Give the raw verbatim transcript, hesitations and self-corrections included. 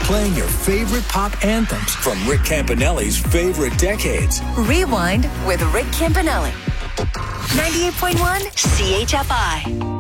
playing your favorite pop anthems from Rick Campanelli's favorite decades. Rewind with Rick Campanelli. ninety-eight point one C H F I.